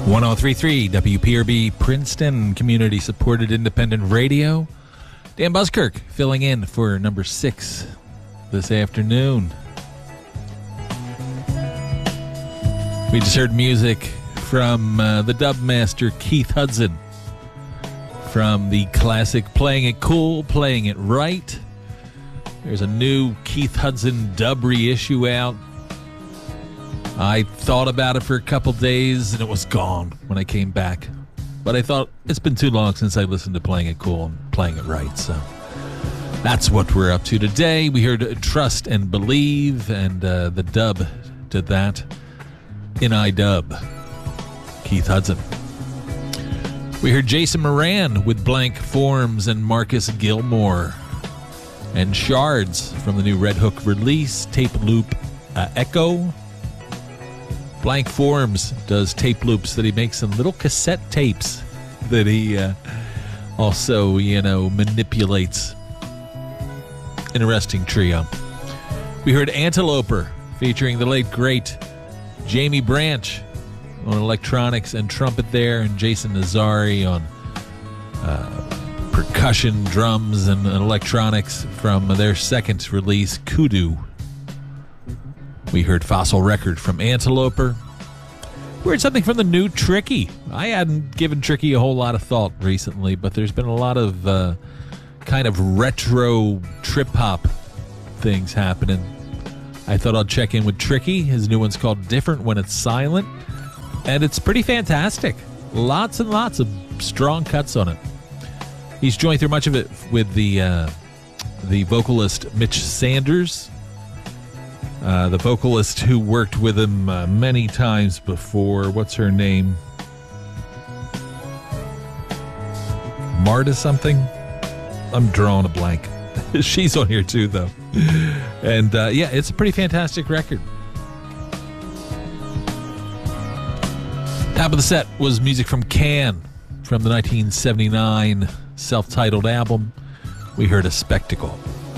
1033 WPRB Princeton, community-supported independent radio. Dan Buskirk filling in for number 6 this afternoon. We just heard music from the dub master Keith Hudson from the classic Playing It Cool, Playing It Right. There's a new Keith Hudson dub reissue out. I thought about it for a couple days and it was gone when I came back. But I thought it's been too long since I listened to Playing It Cool and Playing It Right. So that's what we're up to today. We heard Trust and Believe, and the dub did that in iDub. Keith Hudson. We heard Jason Moran with Blank Forms and Marcus Gilmore. And Shards from the new Red Hook release, Tape Loop Echo. Blank Forms does tape loops that he makes in little cassette tapes that he also, manipulates. Interesting trio. We heard Anteloper featuring the late, great Jamie Branch on electronics and trumpet there, and Jason Nazari on percussion, drums, and electronics from their second release, Kudu. We heard Fossil Record from Anteloper. We heard something from the new Tricky. I hadn't given Tricky a whole lot of thought recently, but there's been a lot of kind of retro trip-hop things happening. I thought I'd check in with Tricky. His new one's called Different When It's Silent, and it's pretty fantastic. Lots and lots of strong cuts on it. He's joined through much of it with the vocalist Mitch Sanders, the vocalist who worked with him many times before. What's her name? Marta something? I'm drawing a blank. She's on here too, though. And it's a pretty fantastic record. Top of the set was music from Can from the 1979 self-titled album. We heard A Spectacle.